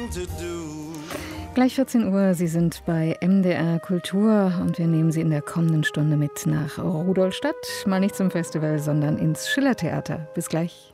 Gleich 14 Uhr, Sie sind bei MDR Kultur und wir nehmen Sie in der kommenden Stunde mit nach Rudolstadt. Mal nicht zum Festival, sondern ins Schillertheater. Bis gleich.